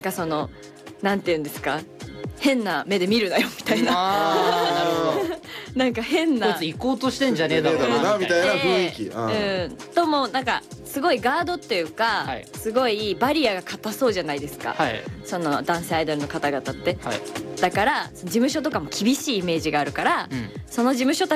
そのなんていうんですか、変な目で見るなよみたいな。 なるほど。 なんか変なこいつ行こうとしてんじゃねえだろうなみたいな雰囲気。 ともなんかすごいガードっていうか、 はいすごいバリアが硬そうじゃないですか、 はい。 その男性アイドルの方々って。 はい。 だから事務所とかも厳しいイメージがあるから、 うん。 その事務所